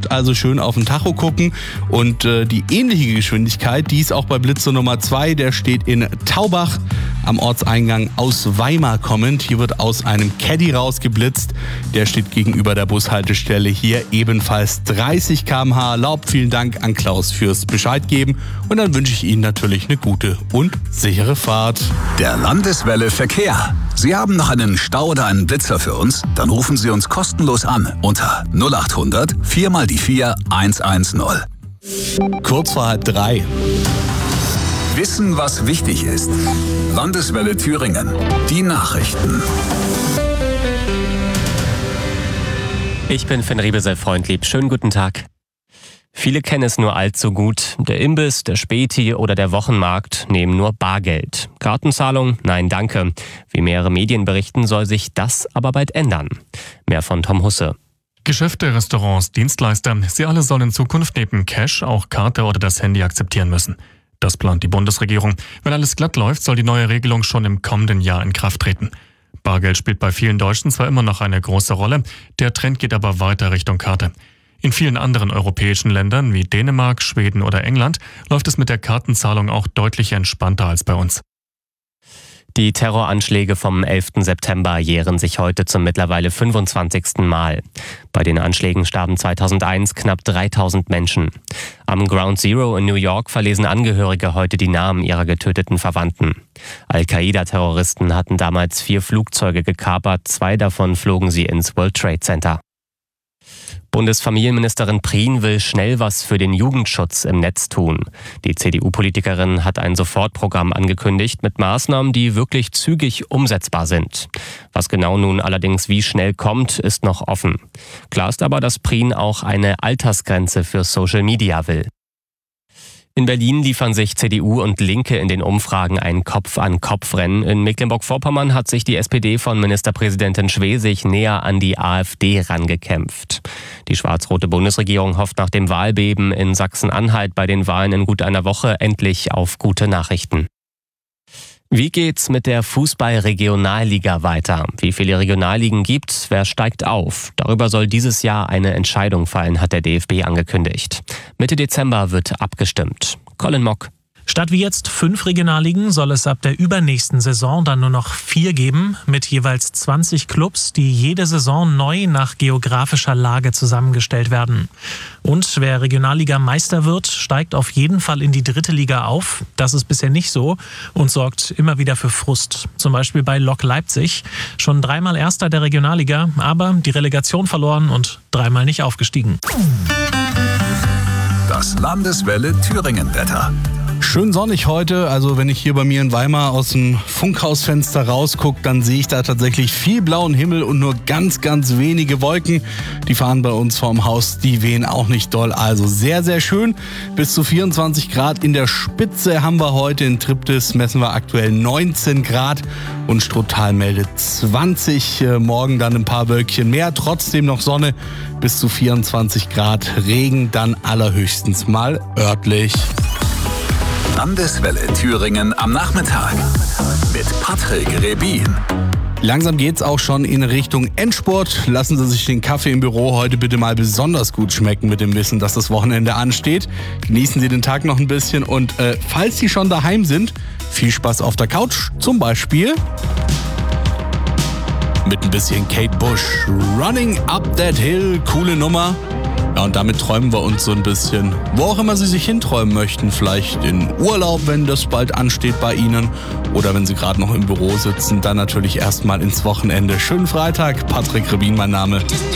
Nacht also schön auf den Tacho gucken. Und die ähnliche Geschwindigkeit, die ist auch bei Blitzer Nummer 2, der steht in Taubach am Ortseingang aus Weimar kommend. Hier wird aus einem Caddy rausgeblitzt. Der steht gegenüber der Bushaltestelle hier ebenfalls 30 km/h erlaubt. Vielen Dank an Klaus fürs Bescheid geben. Und dann wünsche ich Ihnen natürlich eine gute und sichere Fahrt. Der Landeswelle Verkehr. Sie haben noch einen Stau oder einen Blitzer für uns? Dann rufen Sie uns kostenlos an unter 0800 4 mal die 4 110. Kurz vor 2:30. Wissen, was wichtig ist. Landeswelle Thüringen. Die Nachrichten. Ich bin Finn Riebesel-Freundlieb. Schönen guten Tag. Viele kennen es nur allzu gut. Der Imbiss, der Späti oder der Wochenmarkt nehmen nur Bargeld. Kartenzahlung? Nein, danke. Wie mehrere Medien berichten, soll sich das aber bald ändern. Mehr von Tom Husse. Geschäfte, Restaurants, Dienstleister, sie alle sollen in Zukunft neben Cash auch Karte oder das Handy akzeptieren müssen. Das plant die Bundesregierung. Wenn alles glatt läuft, soll die neue Regelung schon im kommenden Jahr in Kraft treten. Bargeld spielt bei vielen Deutschen zwar immer noch eine große Rolle, der Trend geht aber weiter Richtung Karte. In vielen anderen europäischen Ländern wie Dänemark, Schweden oder England läuft es mit der Kartenzahlung auch deutlich entspannter als bei uns. Die Terroranschläge vom 11. September jähren sich heute zum mittlerweile 25. Mal. Bei den Anschlägen starben 2001 knapp 3000 Menschen. Am Ground Zero in New York verlesen Angehörige heute die Namen ihrer getöteten Verwandten. Al-Qaida-Terroristen hatten damals 4 Flugzeuge gekapert, 2 davon flogen sie ins World Trade Center. Bundesfamilienministerin Prien will schnell was für den Jugendschutz im Netz tun. Die CDU-Politikerin hat ein Sofortprogramm angekündigt mit Maßnahmen, die wirklich zügig umsetzbar sind. Was genau nun allerdings wie schnell kommt, ist noch offen. Klar ist aber, dass Prien auch eine Altersgrenze für Social Media will. In Berlin liefern sich CDU und Linke in den Umfragen ein Kopf-an-Kopf-Rennen. In Mecklenburg-Vorpommern hat sich die SPD von Ministerpräsidentin Schwesig näher an die AfD rangekämpft. Die schwarz-rote Bundesregierung hofft nach dem Wahlbeben in Sachsen-Anhalt bei den Wahlen in gut einer Woche endlich auf gute Nachrichten. Wie geht's mit der Fußball-Regionalliga weiter? Wie viele Regionalligen gibt's? Wer steigt auf? Darüber soll dieses Jahr eine Entscheidung fallen, hat der DFB angekündigt. Mitte Dezember wird abgestimmt. Colin Mock. Statt wie jetzt 5 Regionalligen soll es ab der übernächsten Saison dann nur noch 4 geben, mit jeweils 20 Clubs, die jede Saison neu nach geografischer Lage zusammengestellt werden. Und wer Regionalliga-Meister wird, steigt auf jeden Fall in die 3. Liga auf. Das ist bisher nicht so und sorgt immer wieder für Frust. Zum Beispiel bei Lok Leipzig. Schon 3-mal Erster der Regionalliga, aber die Relegation verloren und 3-mal nicht aufgestiegen. Das Landeswelle Thüringen-Wetter. Schön sonnig heute, also wenn ich hier bei mir in Weimar aus dem Funkhausfenster rausgucke, dann sehe ich da tatsächlich viel blauen Himmel und nur ganz, ganz wenige Wolken. Die fahren bei uns vorm Haus, die wehen auch nicht doll, also sehr, sehr schön. Bis zu 24 Grad in der Spitze haben wir heute. In Triptis messen wir aktuell 19 Grad und Struttal meldet 20. Morgen dann ein paar Wölkchen mehr, trotzdem noch Sonne, bis zu 24 Grad, Regen dann allerhöchstens mal örtlich. Landeswelle Thüringen am Nachmittag mit Patrick Rebin. Langsam geht's auch schon in Richtung Endspurt. Lassen Sie sich den Kaffee im Büro heute bitte mal besonders gut schmecken mit dem Wissen, dass das Wochenende ansteht. Genießen Sie den Tag noch ein bisschen und falls Sie schon daheim sind, viel Spaß auf der Couch. Zum Beispiel mit ein bisschen Kate Bush. Running Up That Hill, coole Nummer. Ja, und damit träumen wir uns so ein bisschen, wo auch immer Sie sich hinträumen möchten. Vielleicht in Urlaub, wenn das bald ansteht bei Ihnen. Oder wenn Sie gerade noch im Büro sitzen, dann natürlich erstmal ins Wochenende. Schönen Freitag, Patrick Rebin mein Name.